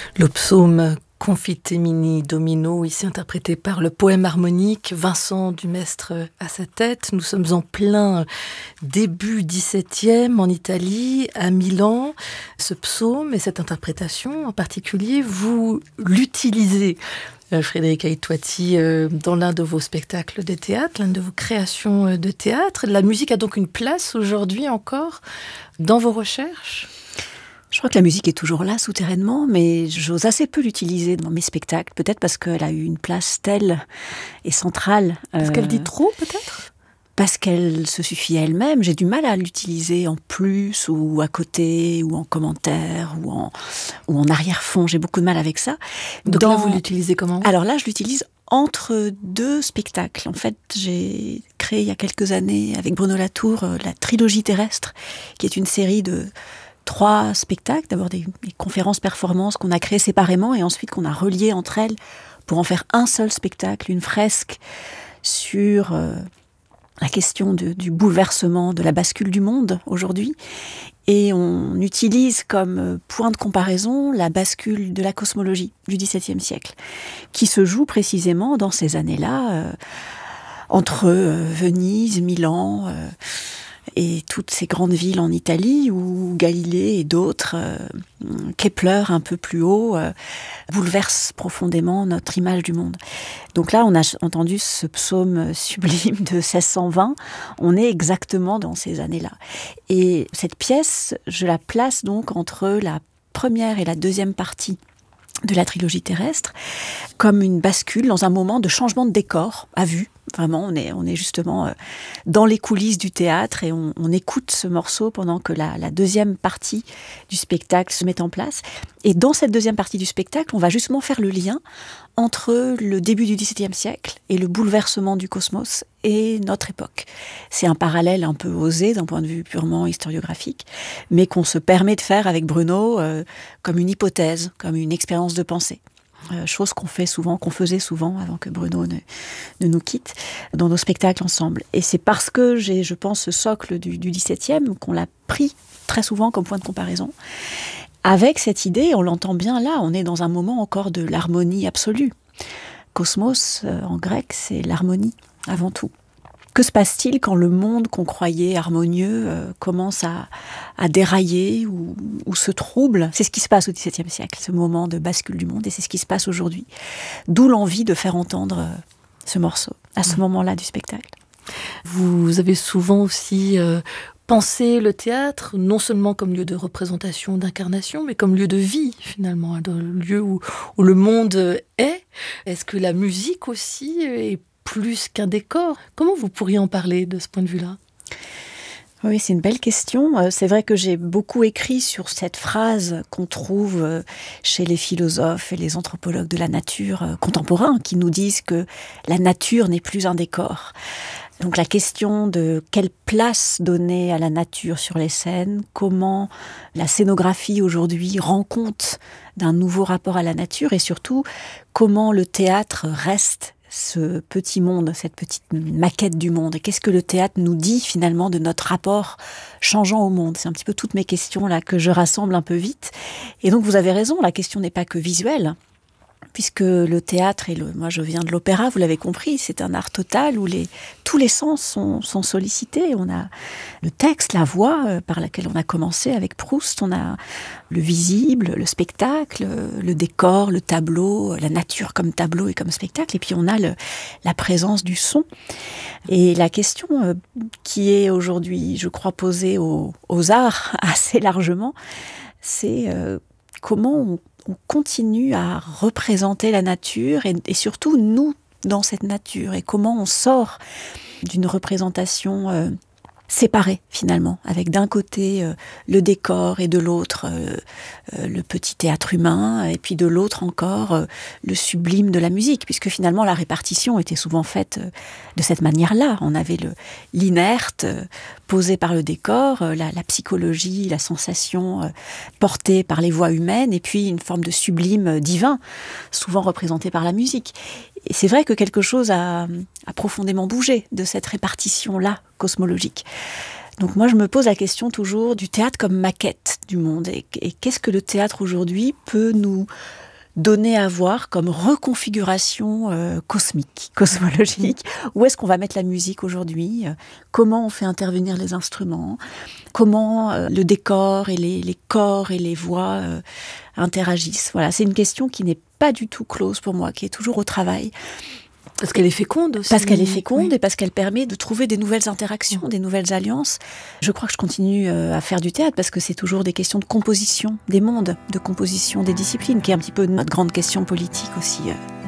Le psaume Confitemini Domino, ici interprété par le poème harmonique Vincent Dumestre à sa tête. Nous sommes en plein début XVIIe en Italie, à Milan. Ce psaume et cette interprétation en particulier, vous l'utilisez, Frédéric Aïtouati, dans l'un de vos spectacles de théâtre, l'une de vos créations de théâtre. La musique a donc une place aujourd'hui encore dans vos recherches ? Je crois que la musique est toujours là, souterrainement, mais j'ose assez peu l'utiliser dans mes spectacles. Peut-être parce qu'elle a eu une place telle et centrale. Parce qu'elle dit trop, peut-être ? Parce qu'elle se suffit à elle-même. J'ai du mal à l'utiliser en plus, ou à côté, ou en commentaire, ou en arrière-fond. J'ai beaucoup de mal avec ça. Donc là, vous l'utilisez comment ? Alors là, je l'utilise entre deux spectacles. En fait, j'ai créé il y a quelques années, avec Bruno Latour, la Trilogie terrestre, qui est une série de 3 spectacles, d'abord des conférences-performances qu'on a créées séparément et ensuite qu'on a reliées entre elles pour en faire un seul spectacle, une fresque sur la question du bouleversement, de la bascule du monde aujourd'hui. Et on utilise comme point de comparaison la bascule de la cosmologie du XVIIe siècle, qui se joue précisément dans ces années-là, entre Venise, Milan, et toutes ces grandes villes en Italie où Galilée et d'autres, Kepler un peu plus haut, bouleversent profondément notre image du monde. Donc là, on a entendu ce psaume sublime de 1620. On est exactement dans ces années-là. Et cette pièce, je la place donc entre la première et la deuxième partie de la trilogie terrestre, comme une bascule dans un moment de changement de décor à vue. Vraiment, on est justement dans les coulisses du théâtre et on écoute ce morceau pendant que la deuxième partie du spectacle se met en place. Et dans cette deuxième partie du spectacle, on va justement faire le lien entre le début du XVIIe siècle et le bouleversement du cosmos et notre époque. C'est un parallèle un peu osé d'un point de vue purement historiographique, mais qu'on se permet de faire avec Bruno comme une hypothèse, comme une expérience de pensée. Chose qu'on faisait souvent avant que Bruno ne nous quitte dans nos spectacles ensemble. Et c'est parce que j'ai, je pense, ce socle du XVIIe qu'on l'a pris très souvent comme point de comparaison. Avec cette idée, on l'entend bien là, on est dans un moment encore de l'harmonie absolue. Cosmos, en grec, c'est l'harmonie avant tout. Que se passe-t-il quand le monde qu'on croyait harmonieux commence à dérailler ou se trouble ? C'est ce qui se passe au XVIIe siècle, ce moment de bascule du monde, et c'est ce qui se passe aujourd'hui. D'où l'envie de faire entendre ce morceau, à ce moment-là du spectacle. Vous avez souvent aussi pensé le théâtre, non seulement comme lieu de représentation, d'incarnation, mais comme lieu de vie, finalement, un lieu où le monde est. Est-ce que la musique aussi est plus qu'un décor ? Comment vous pourriez en parler de ce point de vue-là ? Oui, c'est une belle question. C'est vrai que j'ai beaucoup écrit sur cette phrase qu'on trouve chez les philosophes et les anthropologues de la nature contemporains qui nous disent que la nature n'est plus un décor. Donc la question de quelle place donner à la nature sur les scènes, comment la scénographie aujourd'hui rend compte d'un nouveau rapport à la nature et surtout comment le théâtre reste ce petit monde, cette petite maquette du monde. Et qu'est-ce que le théâtre nous dit finalement de notre rapport changeant au monde ? C'est un petit peu toutes mes questions là que je rassemble un peu vite. Et donc vous avez raison, la question n'est pas que visuelle, puisque le théâtre, moi je viens de l'opéra, vous l'avez compris, c'est un art total où tous les sens sont sollicités. On a le texte, la voix par laquelle on a commencé avec Proust, on a le visible, le spectacle, le décor, le tableau, la nature comme tableau et comme spectacle, et puis on a la présence du son. Et la question qui est aujourd'hui, je crois, posée aux arts assez largement, c'est comment on continue à représenter la nature et surtout nous dans cette nature et comment on sort d'une représentation séparée finalement, avec d'un côté le décor et de l'autre le petit théâtre humain et puis de l'autre encore le sublime de la musique, puisque finalement la répartition était souvent faite de cette manière-là. On avait l'inerte posé par le décor, la psychologie, la sensation portée par les voix humaines et puis une forme de sublime divin, souvent représenté par la musique. Et c'est vrai que quelque chose a profondément bougé de cette répartition-là cosmologique. Donc moi, je me pose la question toujours du théâtre comme maquette du monde. Et qu'est-ce que le théâtre aujourd'hui peut nous donner à voir comme reconfiguration cosmique, cosmologique? Où est-ce qu'on va mettre la musique aujourd'hui? Comment on fait intervenir les instruments? Comment le décor et les corps et les voix interagissent? Voilà, c'est une question qui n'est pas du tout close pour moi, qui est toujours au travail. Parce qu'elle est féconde aussi. Parce qu'elle est féconde, oui. Et parce qu'elle permet de trouver des nouvelles interactions, des nouvelles alliances. Je crois que je continue à faire du théâtre parce que c'est toujours des questions de composition des mondes, de composition des disciplines, qui est un petit peu notre grande question politique aussi